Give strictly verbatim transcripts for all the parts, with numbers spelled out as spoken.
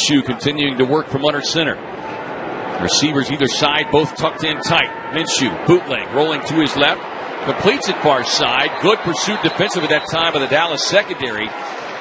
Minshew continuing to work from under center. Receivers either side, both tucked in tight. Minshew, bootleg, rolling to his left. Completes it far side. Good pursuit defensive at that time by the Dallas secondary.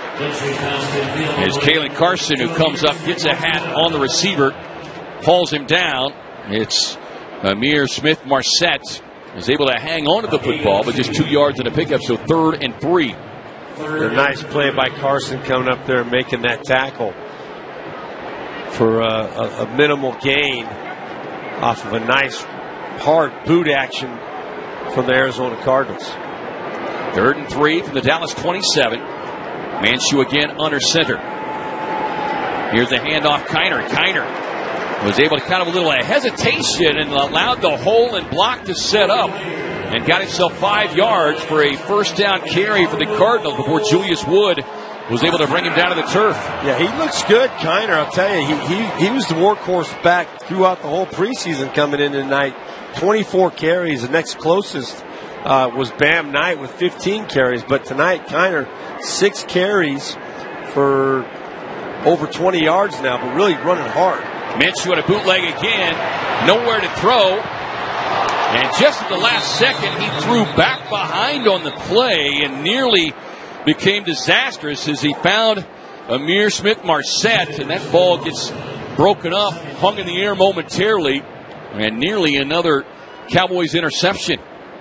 As Kalen Carson, who comes up, gets a hat on the receiver, hauls him down. It's Ihmir Smith-Marsette is able to hang on to the football, but just two yards in a pickup, so third and three. A nice play by Carson coming up there and making that tackle for a, a, a minimal gain off of a nice hard boot action from the Arizona Cardinals. Third and three from the Dallas twenty-seven. Minshew again under center. Here's the handoff. Kiner. Kiner was able to kind of a little hesitation and allowed the hole and block to set up and got himself five yards for a first down carry for the Cardinals before Julius Wood was able to bring him down to the turf. Yeah, he looks good, Kiner. I'll tell you, he, he, he was the workhorse back throughout the whole preseason coming in tonight. twenty-four carries. The next closest uh, was Bam Knight with fifteen carries. But tonight, Kiner, six carries for over twenty yards now, but really running hard. Minshew on a bootleg again. Nowhere to throw. And just at the last second, he threw back behind on the play and nearly became disastrous as he found Ihmir Smith-Marsette, and that ball gets broken up, hung in the air momentarily, and nearly another Cowboys interception.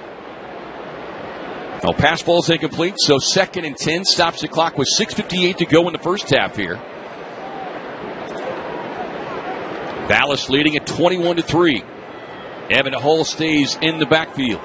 No pass ball's incomplete, so second and ten, stops the clock with six fifty-eight to go in the first half here. Dallas leading at twenty-one to three. Evan Hull stays in the backfield.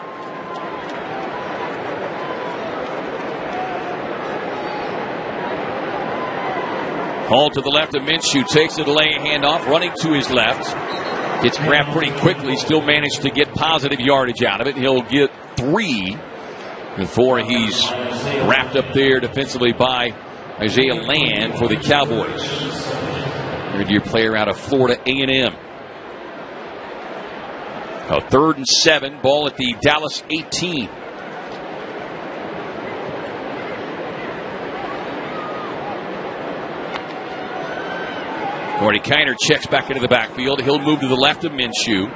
Hall to the left of Minshew, takes a delay handoff, running to his left. Gets grabbed pretty quickly, still managed to get positive yardage out of it. He'll get three before he's wrapped up there defensively by Isaiah Land for the Cowboys. Third-year player out of Florida A and M. A third and seven, ball at the Dallas eighteen. Gordy Kiner checks back into the backfield. He'll move to the left of Minshew.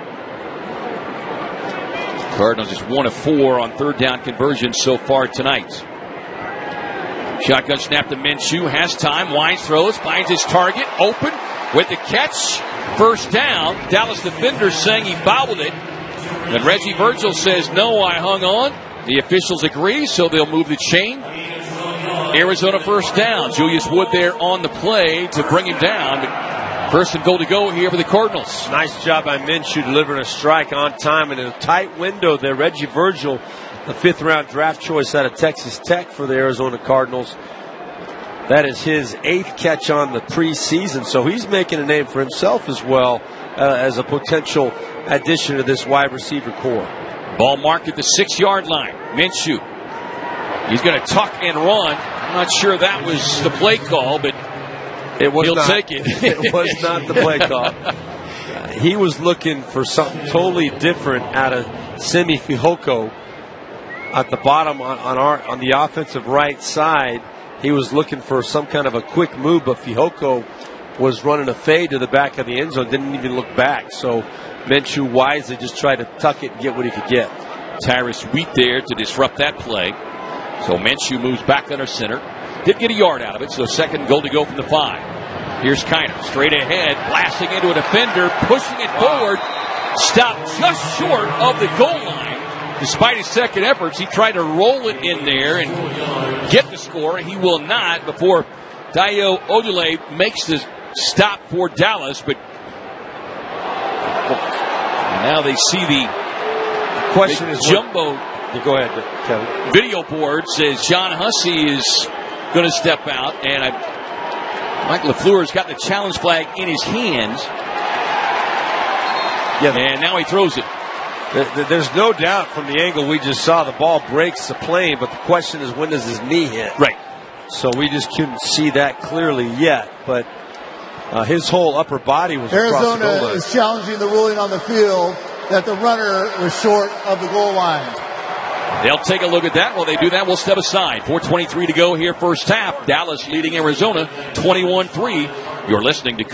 Cardinals just one of four on third down conversion so far tonight. Shotgun snap to Minshew. Has time. Winds, throws. Finds his target. Open with the catch. First down. Dallas defender saying he fouled it. And Reggie Virgil says, no, I hung on. The officials agree, so they'll move the chain. Arizona first down. Julius Wood there on the play to bring him down. First and goal to go here for the Cardinals. Nice job by Minshew delivering a strike on time in a tight window there. Reggie Virgil, the fifth round draft choice out of Texas Tech for the Arizona Cardinals. That is his eighth catch on the preseason, so he's making a name for himself as well uh, as a potential addition to this wide receiver core. Ball marked at the six-yard line. Minshew. He's going to tuck and run. I'm not sure that was the play call, but it was he'll not, take it. It was not the play call. Uh, he was looking for something totally different out of Simi Fehoko at the bottom on, on, our, on the offensive right side. He was looking for some kind of a quick move, but Fehoko was running a fade to the back of the end zone, didn't even look back. So Minshew wisely just tried to tuck it and get what he could get. Tyrus Wheat there to disrupt that play. So Minshew moves back under center. Didn't get a yard out of it, so second goal to go from the five. Here's Kiner, straight ahead, blasting into a defender, pushing it forward. Stopped just short of the goal line. Despite his second efforts, he tried to roll it in there and get the score. He will not before Dayo Odule makes the stop for Dallas. But now they see the question is jumbo. What, go ahead, Kevin. Video board says John Hussey is going to step out, and I, Mike LaFleur has got the challenge flag in his hands. Yeah, and now he throws it. There's no doubt from the angle we just saw, the ball breaks the plane, but the question is, when does his knee hit? Right. So we just couldn't see that clearly yet, but uh, his whole upper body was across the goal line. Arizona is challenging the ruling on the field that the runner was short of the goal line. They'll take a look at that. While they do that, we'll step aside. four twenty-three to go here first half. Dallas leading Arizona twenty-one three. You're listening to